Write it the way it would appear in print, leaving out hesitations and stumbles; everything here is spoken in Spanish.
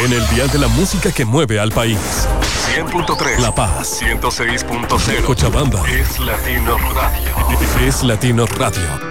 En el dial de la música que mueve al país. 100.3. La Paz. 106.0. Cochabamba. Es Latino Radio. Es Latino Radio.